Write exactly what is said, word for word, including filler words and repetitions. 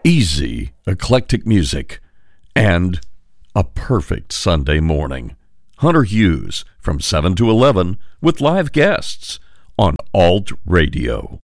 easy, eclectic music, and a perfect Sunday morning. Hunter Hughes from seven to eleven with live guests on Alt Radio.